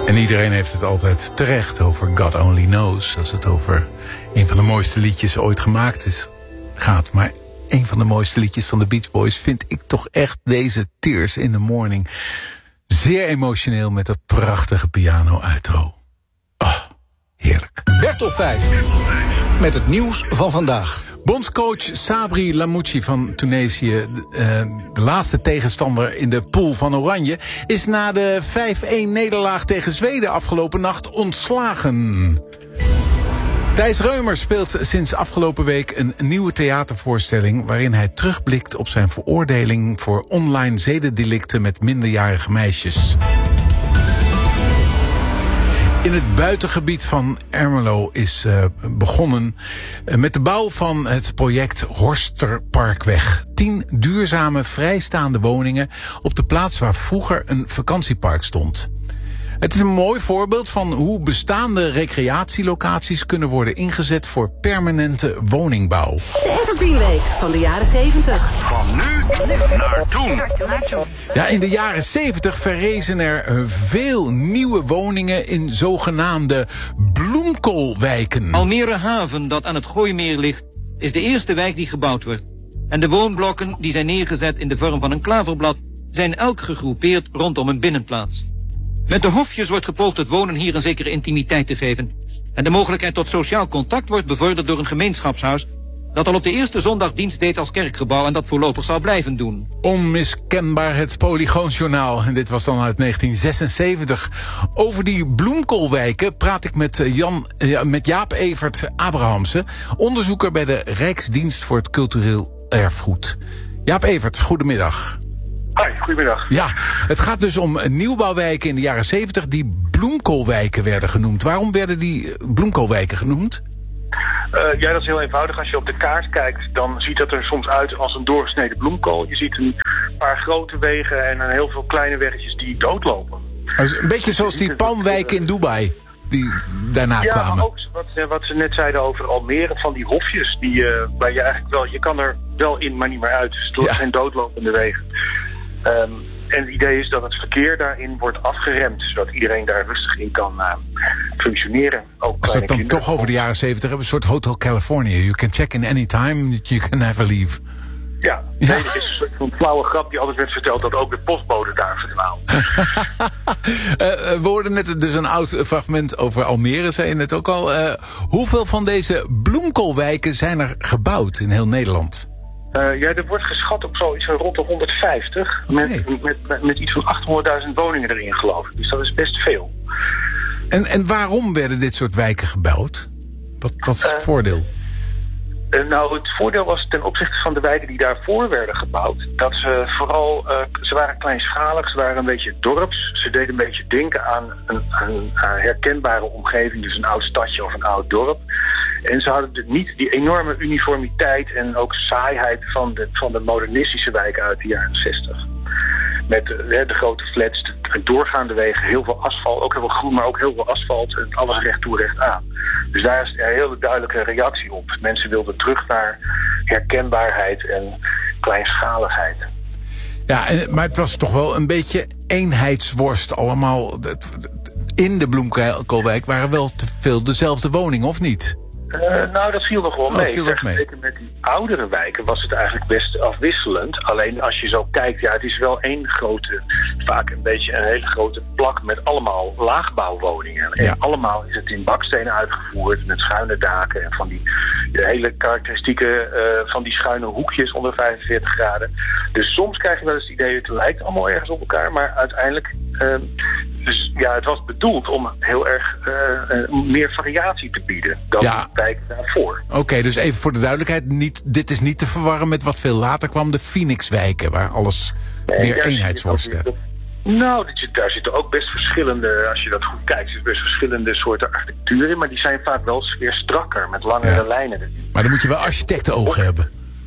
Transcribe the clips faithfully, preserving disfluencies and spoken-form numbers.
En iedereen heeft het altijd terecht over God Only Knows. Als het over een van de mooiste liedjes ooit gemaakt is, gaat. Maar een van de mooiste liedjes van de Beach Boys vind ik toch echt deze Tears in the Morning. Zeer emotioneel met dat prachtige piano-uitro. Oh, heerlijk. Bertop vijf. Met het nieuws van vandaag. Bondscoach Sabri Lamouchi van Tunesië, de laatste tegenstander in de pool van Oranje, is na de vijf-een nederlaag tegen Zweden afgelopen nacht ontslagen. Thijs Reumer speelt sinds afgelopen week een nieuwe theatervoorstelling waarin hij terugblikt op zijn veroordeling voor online zedendelicten met minderjarige meisjes. In het buitengebied van Ermelo is uh, begonnen uh, met de bouw van het project Horsterparkweg. Tien duurzame vrijstaande woningen op de plaats waar vroeger een vakantiepark stond. Het is een mooi voorbeeld van hoe bestaande recreatielocaties kunnen worden ingezet voor permanente woningbouw. De Evergreen Week van de jaren zeventig. Van nu naar toen. Ja, in de jaren zeventig verrezen er veel nieuwe woningen in zogenaamde bloemkoolwijken. Almere Haven, dat aan het Gooimeer ligt, is de eerste wijk die gebouwd wordt. En de woonblokken die zijn neergezet in de vorm van een klaverblad zijn elk gegroepeerd rondom een binnenplaats. Met de hofjes wordt gepoogd het wonen hier een zekere intimiteit te geven. En de mogelijkheid tot sociaal contact wordt bevorderd door een gemeenschapshuis dat al op de eerste zondag dienst deed als kerkgebouw en dat voorlopig zal blijven doen. Onmiskenbaar het Polygoonjournaal. En dit was dan uit negentien zesenzeventig. Over die bloemkoolwijken praat ik met, Jan, met Jaap Evert Abrahamsen, onderzoeker bij de Rijksdienst voor het Cultureel Erfgoed. Jaap Evert, goedemiddag. Hoi, goedemiddag. Ja, het gaat dus om nieuwbouwwijken in de jaren zeventig die bloemkoolwijken werden genoemd. Waarom werden die bloemkoolwijken genoemd? Uh, ja, dat is heel eenvoudig. Als je op de kaart kijkt, dan ziet dat er soms uit als een doorgesneden bloemkool. Je ziet een paar grote wegen en heel veel kleine weggetjes die doodlopen. Dus een beetje zoals die palmwijken in Dubai die daarna ja, kwamen. Ja, maar ook wat, wat ze net zeiden over Almere, van die hofjes, die, uh, waar je eigenlijk wel, je kan er wel in, maar niet meer uit. Dus het zijn doodlopende wegen. Um, en het idee is dat het verkeer daarin wordt afgeremd, zodat iedereen daar rustig in kan uh, functioneren. Ook als we het dan kinderen. Toch over de jaren zeventig hebben, een soort Hotel California. You can check in any time, you can never leave. Ja, ja. Nee, het is een soort van flauwe grap die altijd werd verteld dat ook de postbode daar verdwaalt. uh, we hoorden net dus een oud fragment over Almere, zei je net ook al. Uh, hoeveel van deze bloemkoolwijken zijn er gebouwd in heel Nederland? Uh, ja, er wordt geschat op zoiets van rond de honderdvijftig. Okay. Met, met, met, met iets van achthonderdduizend woningen erin, geloof ik. Dus dat is best veel. En, en waarom werden dit soort wijken gebouwd? Wat, wat is het uh, voordeel? Uh, nou, het voordeel was ten opzichte van de wijken die daarvoor werden gebouwd, dat ze vooral, uh, ze waren kleinschalig, ze waren een beetje dorps. Ze deden een beetje denken aan een, een, een herkenbare omgeving, dus een oud stadje of een oud dorp. En ze hadden niet die enorme uniformiteit en ook saaiheid van de, van de modernistische wijken uit de jaren zestig. Met de, de grote flats, de doorgaande wegen, heel veel asfalt, ook heel veel groen, maar ook heel veel asfalt en alles recht toe, recht aan. Dus daar is een hele duidelijke reactie op. Mensen wilden terug naar herkenbaarheid en kleinschaligheid. Ja, en, maar het was toch wel een beetje eenheidsworst allemaal. In de bloemkoolwijk waren wel te veel dezelfde woningen, of niet? Uh, nou, dat viel nog wel oh, mee. Vergeleken met die oudere wijken was het eigenlijk best afwisselend. Alleen als je zo kijkt, ja, het is wel één grote, vaak een beetje een hele grote plak met allemaal laagbouwwoningen. En ja. allemaal is het in bakstenen uitgevoerd met schuine daken en van die de hele karakteristieke uh, van die schuine hoekjes onder vijfenveertig graden. Dus soms krijg je wel eens het idee, het lijkt allemaal ergens op elkaar, maar uiteindelijk, uh, dus ja, het was bedoeld om heel erg uh, uh, meer variatie te bieden dan ja. daarvoor. Oké, okay, dus even voor de duidelijkheid, niet, dit is niet te verwarren met wat veel later kwam, de Phoenixwijken, waar alles nee, weer eenheidsworst is. Nou, daar zitten ook best verschillende, als je dat goed kijkt, zitten best verschillende soorten architectuur in, maar die zijn vaak wel weer strakker, met langere ja. lijnen. Maar dan moet je wel architectenogen hebben.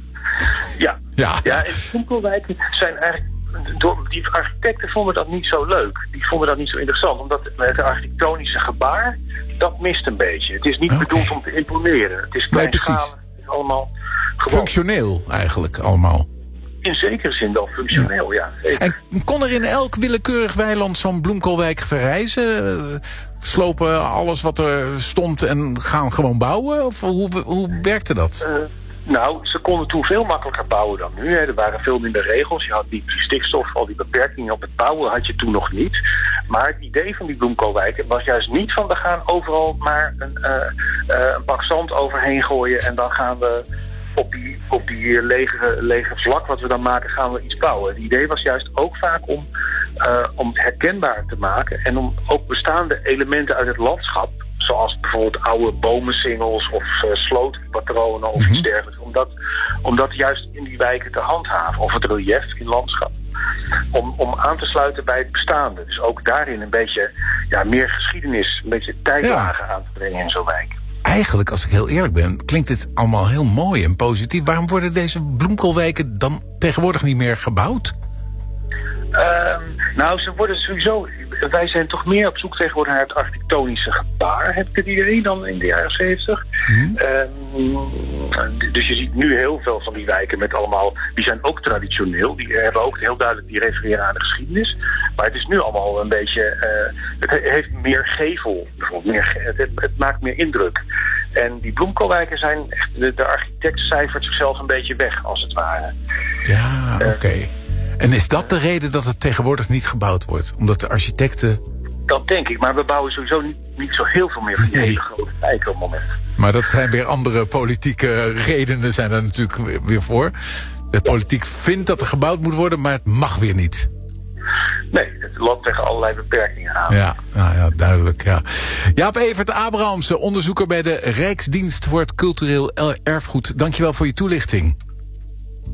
Ja, ja. ja en bloemkoolwijken zijn eigenlijk, die architecten vonden dat niet zo leuk. Die vonden dat niet zo interessant, omdat het architectonische gebaar, dat mist een beetje. Het is niet okay. bedoeld om te imponeren. Het is kleinschalig, het is allemaal gewoon. Functioneel eigenlijk allemaal. in zekere zin wel functioneel, ja. ja en kon er in elk willekeurig weiland zo'n bloemkoolwijk verrijzen? Slopen alles wat er stond en gaan gewoon bouwen? Of hoe, hoe werkte dat? Uh, nou, ze konden toen veel makkelijker bouwen dan nu. Hè. Er waren veel minder regels. Je had die stikstof, al die beperkingen op het bouwen had je toen nog niet. Maar het idee van die bloemkoolwijken was juist niet van we gaan overal maar een, uh, uh, een bak zand overheen gooien en dan gaan we op die, op die lege, lege vlak wat we dan maken gaan we iets bouwen. Het idee was juist ook vaak om, uh, om het herkenbaar te maken en om ook bestaande elementen uit het landschap, zoals bijvoorbeeld oude bomensingels of uh, slootpatronen of mm-hmm. iets dergelijks, om dat, om dat juist in die wijken te handhaven, of het relief in het landschap. Om, om aan te sluiten bij het bestaande. Dus ook daarin een beetje ja, meer geschiedenis, een beetje tijdlagen ja. aan te brengen in zo'n wijk. Eigenlijk, als ik heel eerlijk ben, klinkt dit allemaal heel mooi en positief. Waarom worden deze bloemkoolwijken dan tegenwoordig niet meer gebouwd? Uh, nou, ze worden sowieso... Wij zijn toch meer op zoek tegenwoordig naar het architectonische gebaar, heb ik het idee, dan in de jaren zeventig. Hmm. Uh, dus je ziet nu heel veel van die wijken met allemaal... Die zijn ook traditioneel, die hebben ook heel duidelijk... die refereren aan de geschiedenis. Maar het is nu allemaal een beetje... Uh, het heeft meer gevel, bijvoorbeeld. Meer, het, het maakt meer indruk. En die bloemkoolwijken zijn echt... De, de architect cijfert zichzelf een beetje weg, als het ware. Ja, oké. Okay. Uh, En is dat de reden dat het tegenwoordig niet gebouwd wordt? Omdat de architecten... Dat denk ik, maar we bouwen sowieso niet, niet zo heel veel meer van die nee. hele grote wijken op het moment. Maar dat zijn weer andere politieke redenen zijn er natuurlijk weer voor. De politiek vindt dat er gebouwd moet worden, maar het mag weer niet. Nee, het loopt tegen allerlei beperkingen aan. Ja, nou ja, duidelijk. Ja. Jaap Evert Abrahamsen, onderzoeker bij de Rijksdienst voor het Cultureel Erfgoed. Dankjewel voor je toelichting.